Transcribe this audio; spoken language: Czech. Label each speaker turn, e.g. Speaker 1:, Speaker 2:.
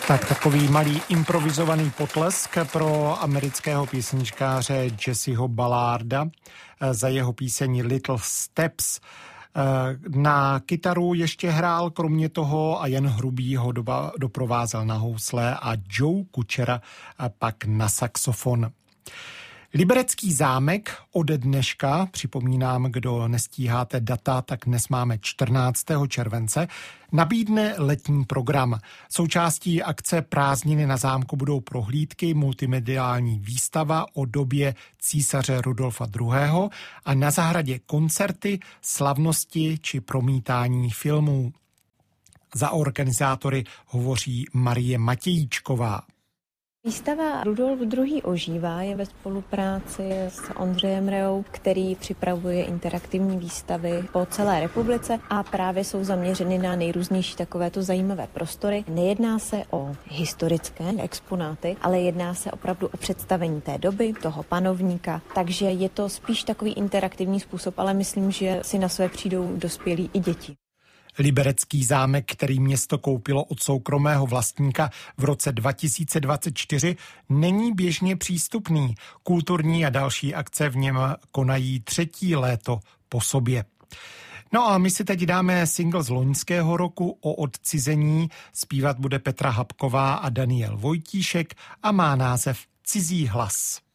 Speaker 1: Tak takový malý improvizovaný potlesk pro amerického písničkáře Jesseho Ballarda za jeho píseň Little Steps. Na kytaru ještě hrál kromě toho a Jan Hrubý ho doprovázel na housle a Joe Kučera pak na saxofon. Liberecký zámek od dneška, připomínám, kdo nestíháte data, tak dnes máme 14. července, nabídne letní program. Součástí akce Prázdniny na zámku budou prohlídky, multimediální výstava o době císaře Rudolfa II. A na zahradě koncerty, slavnosti či promítání filmů. Za organizátory hovoří Marie Matějíčková.
Speaker 2: Výstava Rudolf II. Ožívá je ve spolupráci s Ondřejem Reou, který připravuje interaktivní výstavy po celé republice a právě jsou zaměřeny na nejrůznější takovéto zajímavé prostory. Nejedná se o historické exponáty, ale jedná se opravdu o představení té doby, toho panovníka, takže je to spíš takový interaktivní způsob, ale myslím, že si na své přijdou dospělí i děti.
Speaker 1: Liberecký zámek, který město koupilo od soukromého vlastníka v roce 2024, není běžně přístupný. Kulturní a další akce v něm konají 3. léto po sobě. No a my si teď dáme single z loňského roku o odcizení. Zpívat bude Petra Habková a Daniel Vojtíšek a má název Cizí hlas.